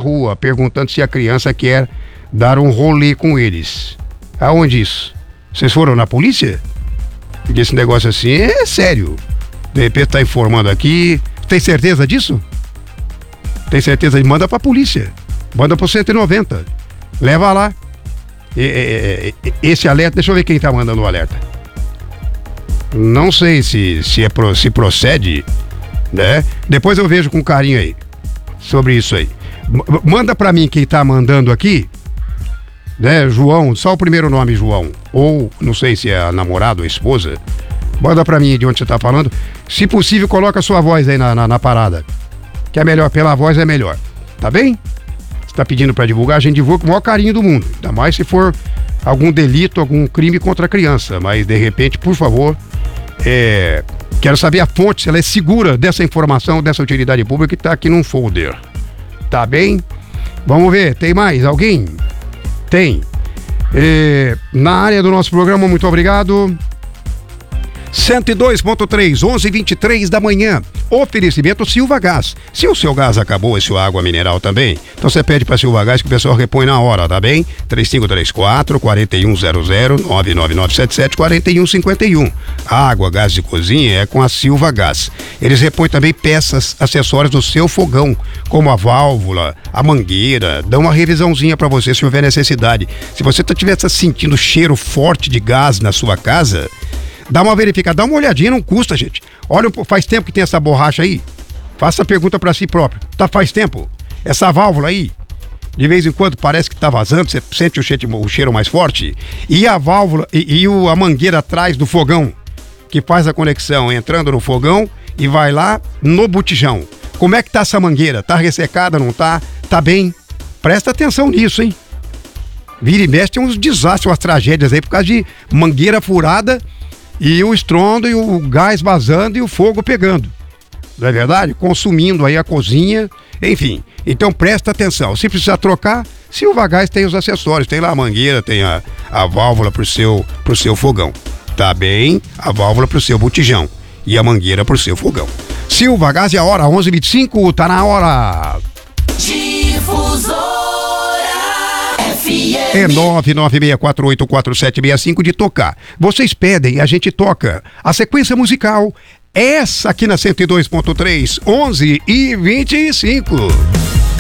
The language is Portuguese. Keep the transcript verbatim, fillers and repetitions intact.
rua, perguntando se a criança quer dar um rolê com eles. Aonde isso? Vocês foram na polícia? Porque esse negócio assim é sério. De repente tá informando aqui. Tem certeza disso? Tem certeza? Manda pra polícia. Manda pro cento e noventa. Leva lá. E, e, esse alerta, deixa eu ver quem tá mandando o alerta. Não sei se, se, é, se procede, né? Depois eu vejo com carinho aí sobre isso aí. M- manda pra mim quem tá mandando aqui, né? João, só o primeiro nome, João. Ou, não sei se é a namorada ou a esposa. Manda pra mim de onde você tá falando. Se possível, coloca a sua voz aí na, na, na parada. Que é melhor, pela voz é melhor. Tá bem? Você tá pedindo pra divulgar, a gente divulga com o maior carinho do mundo. Ainda mais se for algum delito, algum crime contra a criança. Mas, de repente, por favor, é, quero saber a fonte, se ela é segura dessa informação, dessa utilidade pública que tá aqui num folder. Tá bem? Vamos ver, tem mais? Alguém? Tem. É, na área do nosso programa, muito obrigado. cento e dois ponto três, onze e vinte e três da manhã. Oferecimento Silva Gás. Se o seu gás acabou e sua água mineral também, então você pede para Silva Gás que o pessoal repõe na hora, tá bem? três cinco três quatro, quatro um zero zero, nove nove nove sete sete, quatro um cinco um. Água, gás de cozinha é com a Silva Gás. Eles repõem também peças, acessórios do seu fogão, como a válvula, a mangueira, dão uma revisãozinha para você se houver necessidade. Se você estiver sentindo cheiro forte de gás na sua casa, dá uma verificada, dá uma olhadinha, não custa, gente. Olha, faz tempo que tem essa borracha aí? Faça a pergunta pra si próprio. Tá, faz tempo? Essa válvula aí, de vez em quando parece que tá vazando, você sente o cheiro, o cheiro mais forte? E a válvula, e, e o, a mangueira atrás do fogão, que faz a conexão entrando no fogão e vai lá no botijão. Como é que tá essa mangueira? Tá ressecada, não tá? Tá bem? Presta atenção nisso, hein? Vira e mexe, tem uns desastres, umas tragédias aí por causa de mangueira furada e o estrondo e o gás vazando e o fogo pegando. Não é verdade? Consumindo aí a cozinha, enfim. Então presta atenção. Se precisar trocar, Silva Gás tem os acessórios. Tem lá a mangueira, tem a, a válvula pro seu, pro seu fogão. Tá bem? A válvula pro seu botijão. E a mangueira pro seu fogão. Silva Gás é a hora, onze e vinte e cinco, tá na hora. Difusora F M. É nove nove seis quatro oito quatro sete seis cinco de tocar. Vocês pedem, a gente toca. A sequência musical, essa aqui na cento e dois ponto três, onze e vinte e cinco.